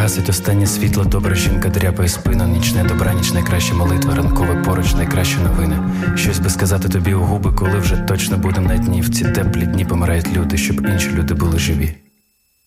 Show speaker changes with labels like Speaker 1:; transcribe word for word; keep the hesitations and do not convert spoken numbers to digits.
Speaker 1: гасить останнє світло, добра жінка дряпає спину, нічне добраніч, найкраща молитва, ранкове поруч, найкращі новини. Щось би сказати тобі у губи, коли вже точно будем на дні. В ці теплі дні помирають люди, щоб інші люди були живі.